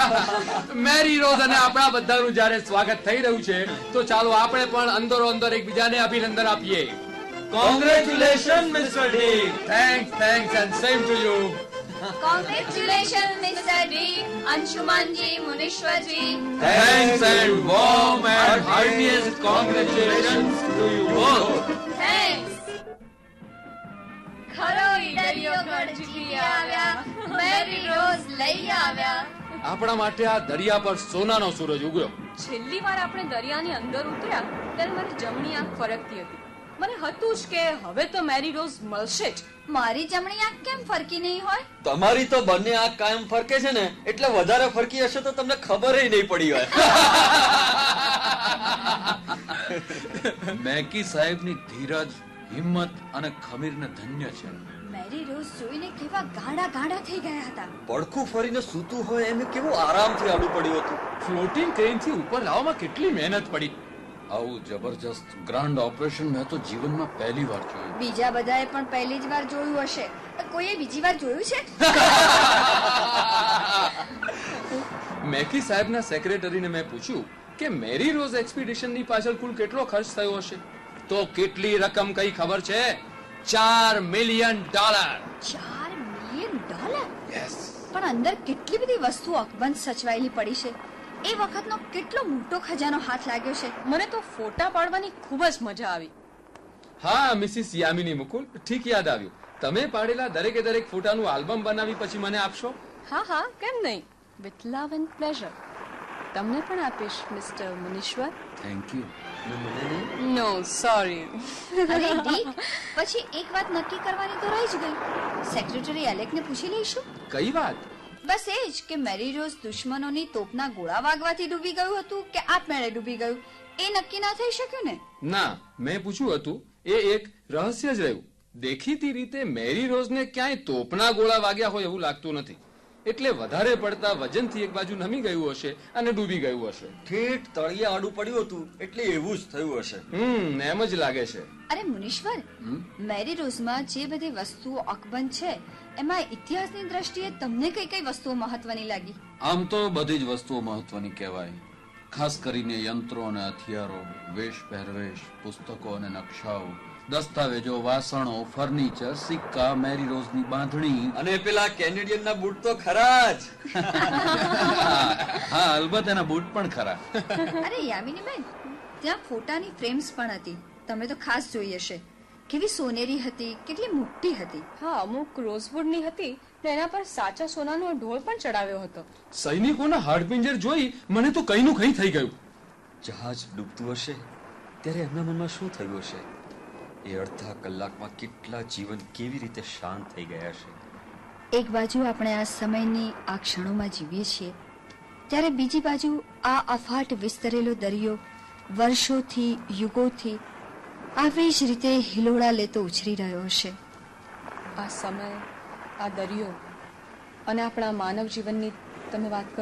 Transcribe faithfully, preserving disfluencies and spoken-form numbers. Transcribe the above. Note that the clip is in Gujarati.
મેરી રોઝ અને આપણા બધાનું જ્યારે સ્વાગત થઈ રહ્યું છે તો ચાલો આપણે પણ અંદરો અંદર એકબીજાને અભિનંદન આપીએ. Congratulations, Mister Dick. Thanks, thanks and same to you. Congratulations, Mister Dick, Anshumanji, Munishwarji. Thanks and warm and heartiest congratulations to you both. Thanks. ખરો ઈડરિયો ગઢ જીતી આવ્યા, મેરી રોઝ લઈ આવ્યા. આપણા માટે આ દરિયા પર સોનાનો સૂરજ ઉગ્યો. છેલ્લી વાર આપણે દરિયાની અંદર ઉતર્યા ત્યારે મારી જમણી આંખ ફરકતી હતી. મને હતું જ કે હવે તો મેરી રોઝ મળશે જ. મારી જમણી આંખ કેમ ફરકી નહીં હોય? તમારી તો બંને આંખ કાયમ ફરકે છે ને, એટલે વધારે ફરકી હશે તો તમને ખબર નહીં પડી હોય. મેકી સાહેબની ધીરજ, હિંમત અને ખમીરને ધન્ય છે. મેરી રોઝ જોઈને કેવા ગાડા ગાડા થઈ ગયા હતા. પડખું ફરીને સૂતું હોય એને કેવું આરામથી આડું પડ્યું હતું. ફ્લોટિંગ ક્રેનથી ઉપર લાવવામાં કેટલી મહેનત પડી. આવું જબરજસ્ત ગ્રાન્ડ ઓપરેશન મેં તો જીવનમાં પહેલી વાર જોયું. બીજા બધાએ પણ પહેલી જ વાર જોયું હશે. કોઈએ બીજી વાર જોયું છે? મેકી સાહેબના સેક્રેટરીને મેં પૂછ્યું કે મેરી રોઝ એક્સપીડિશનની પાછળ કુલ કેટલો ખર્ચ થયો હશે. તો કેટલી રકમ કઈ ખબર છે? ચાર મિલિયન ડોલર. ચાર મિલિયન ડોલર? યસ. પણ અંદર કેટલી બધી વસ્તુઓ અકબંધ સચવાયેલી પડી છે. એ વખતનો કેટલો મોટો ખજાનો હાથ લાગ્યો છે. મને તો ફોટા પાડવાની ખૂબ જ મજા આવી. હા મિસિસ યામિની મુકુલ, ઠીક યાદ આવ્યું. તમે પાડેલા દરેકે દરેક ફોટાનું આલ્બમ બનાવી પછી મને આપશો? હા હા, કેમ નહીં, વિથ લવ એન્ડ પ્લેઝર. તમને પણ આપીશ mister મુનીશ્વર. Thank you. No sorry. અરે ડીક, પછી એક વાત નક્કી કરવાની તો રહી જ ગઈ. સેક્રેટરી એલેકને પૂછી લઈશું. કઈ વાત? બસ એ જ કે મેરી રોઝ દુશ્મનોની તોપના ગોળા વાગવાથી ડૂબી ગયું હતું કે આપમેળે ડૂબી ગયું, એ નક્કી ના થઈ શક્યું ને. ના, મેં પૂછ્યું હતું એ એક રહસ્ય જ રહ્યું. દેખીતી રીતે મેરી રોઝને ક્યાંય તોપના ગોળા વાગ્યા હોય એવું લાગતું નથી. એટલે વધારે પડતા વજનથી એક બાજુ નમી ગયું હશે અને ડૂબી ગયું હશે. ઠેઠ તળિયે આડું પડ્યું હતું એટલે એવું જ થયું હશે. હમ એમ જ લાગે છે. અરે મુનીશ્વર, મેરી રોઝમાં જે બધી વસ્તુઓ અકબંધ છે એમાં ઇતિહાસની દ્રષ્ટિએ તમને કઈ કઈ વસ્તુઓ મહત્વની લાગી? આમ તો બધી જ વસ્તુઓ મહત્વની કહેવાય. ખાસ કરીને યંત્રો અને હથિયારો, વેશ પહેરવેશ, પુસ્તકો અને નકશાઓ, દસ્તાવેજો, વાસણો, ફર્નિચર, સિક્કા, મેરી રોઝની બાંધણી અને પેલા કેનેડિયનના બૂટ તો ખરા જ. હા, અલબત્ત એના બૂટ પણ ખરા. અરે યામિની બેન, ત્યાં ફોટાની ફ્રેમ્સ પણ હતી. તમે તો ખાસ જોઈ હશે. કેવી સોનેરી હતી, કેટલી મોટી હતી. હા, અમુક રોઝવુડની હતી ને એના પર સાચા સોનાનો ઢોળ પણ ચડાવ્યો હતો. સૈનિકોના હાડપિંજર જોઈ મને તો કઈનું કઈ થઈ ગયું. જહાજ ડૂબતું હશે ત્યારે એમના મનમાં શું થયું હશે? એ અડધા કલાકમાં કેટલા જીવન કેવી રીતે શાંત થઈ ગયા હશે? એક બાજુ આપણે આ સમયની આ ક્ષણોમાં જીવીએ છીએ, ત્યારે બીજી બાજુ આ અફાટ વિસ્તરેલો દરિયો વર્ષોથી, યુગોથી આવી જ રીતે હિલોળા લેતો ઉછરી રહ્યો હશે. આ સમય, આ દરિયો અને આપણા માનવ જીવનની તમે વાત કરો